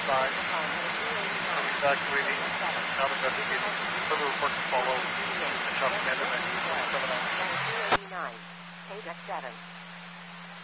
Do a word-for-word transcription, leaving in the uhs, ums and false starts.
side. I'm evacuating, not investigating. Further reports to follow. Shop Canada nineteen twenty-seven out. eighty-nine, page seven.